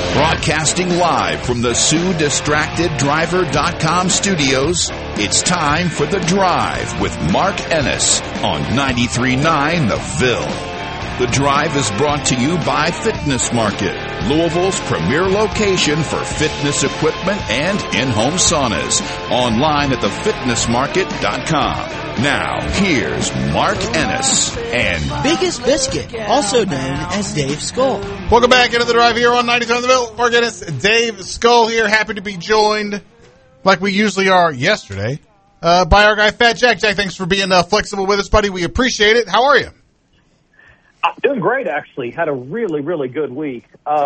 Broadcasting live from the SueDistractedDriver.com studios, it's time for The Drive with Mark Ennis on 93.9 The Ville. The Drive is brought to you by Fitness Market, Louisville's premier location for fitness equipment and in-home saunas. Online at thefitnessmarket.com. Now, here's Mark Ennis and Biggest Biscuit, also known as Dave Skull. Welcome back into The Drive here on 93 The Ville. Mark Ennis, Dave Skull here. Happy to be joined, like we usually are yesterday, by our guy Fat Jack. Jack, thanks for being flexible with us, buddy. We appreciate it. How are you? I'm doing great, actually. Had a really, really good week.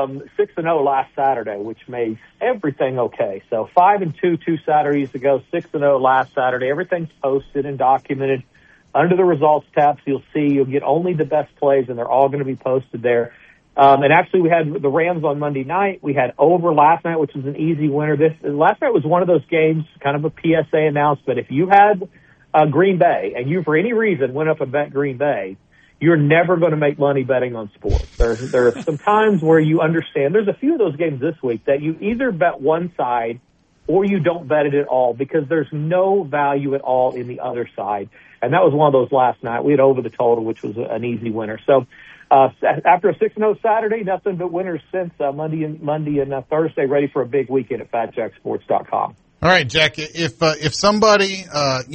6-0 last Saturday, which made everything okay. So 5-2 2 Saturdays ago, 6-0 last Saturday. Everything's posted and documented. Under the results tabs, you'll get only the best plays, and they're all going to be posted there. And actually, we had the Rams on Monday night. We had over last night, which was an easy winner. Last night was one of those games, kind of a PSA announcement. If you had Green Bay, and you, for any reason, went up and bet Green Bay, you're never going to make money betting on sports. There are some times where you understand. There's a few of those games this week that you either bet one side or you don't bet it at all because there's no value at all in the other side. And that was one of those last night. We had over the total, which was an easy winner. So after a 6-0 Saturday, nothing but winners since Monday and Thursday, ready for a big weekend at FatJackSports.com. All right, Jack, if somebody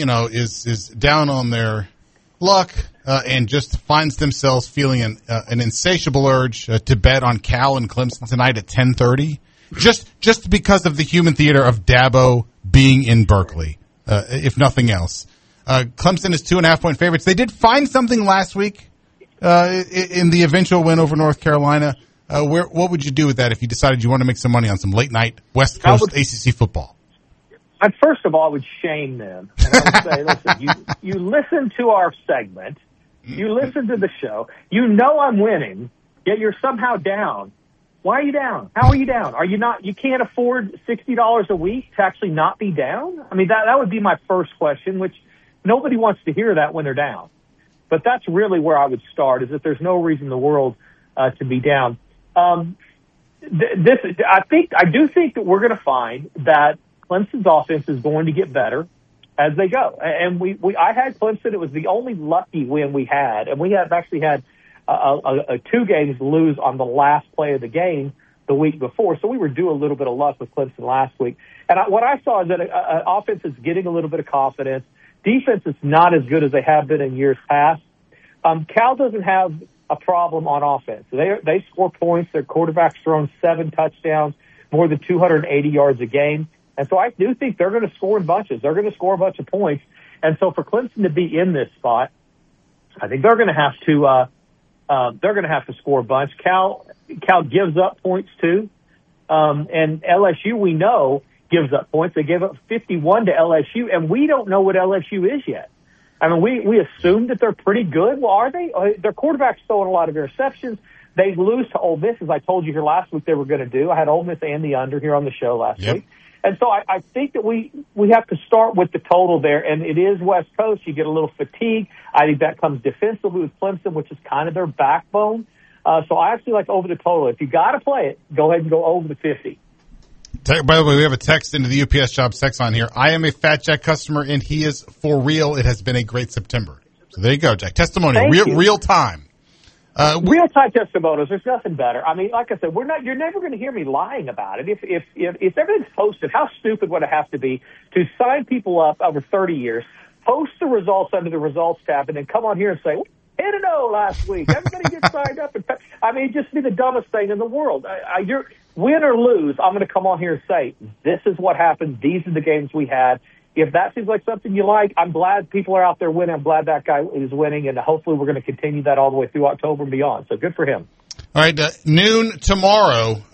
is down on their luck and just finds themselves feeling an insatiable urge to bet on Cal and Clemson tonight at 10:30, just because of the human theater of Dabo being in Berkeley, if nothing else. Clemson is 2.5-point favorites. They did find something last week in the eventual win over North Carolina. What would you do with that if you decided you want to make some money on some late night West Coast ACC football? First of all, I would shame them. And I would say, listen, you listen to our segment, you listen to the show, you know I'm winning, yet you're somehow down. Why are you down? How are you down? Are you not? You can't afford $60 a week to actually not be down? I mean, that would be my first question, which nobody wants to hear that when they're down. But that's really where I would start, is that there's no reason in the world to be down. I do think that we're going to find that Clemson's offense is going to get better as they go. And I had Clemson. It was the only lucky win we had. And we have actually had two games lose on the last play of the game the week before. So we were due a little bit of luck with Clemson last week. And what I saw is that offense is getting a little bit of confidence. Defense is not as good as they have been in years past. Cal doesn't have a problem on offense. They score points. Their quarterback's thrown 7 touchdowns, more than 280 yards a game. And so I do think they're going to score in bunches. They're going to score a bunch of points. And so for Clemson to be in this spot, I think they're going to have to score a bunch. Cal gives up points too. And LSU, we know, gives up points. They gave up 51 to LSU, and we don't know what LSU is yet. I mean, we assume that they're pretty good. Well, are they? Their quarterback's throwing a lot of interceptions. They lose to Ole Miss, as I told you here last week they were going to do. I had Ole Miss and the under here on the show last week. And so I think that we have to start with the total there, and it is West Coast. You get a little fatigue. I think that comes defensively with Clemson, which is kind of their backbone. So I actually like over the total. If you got to play it, go ahead and go over the 50. By the way, we have a text into the UPS Jobs text line here. I am a Fat Jack customer, and he is for real. It has been a great September. So there you go, Jack. Testimonial, real time. Real-time testimonials, there's nothing better. I mean, like I said, you're never going to hear me lying about it. If everything's posted, how stupid would it have to be to sign people up over 30 years, post the results under the results tab, and then come on here and say, 10-0 last week. Everybody gets signed up. I mean, it'd just be the dumbest thing in the world. You're win or lose, I'm going to come on here and say, this is what happened. These are the games we had. If that seems like something you like, I'm glad people are out there winning. I'm glad that guy is winning, and hopefully we're going to continue that all the way through October and beyond. So good for him. All right, noon tomorrow.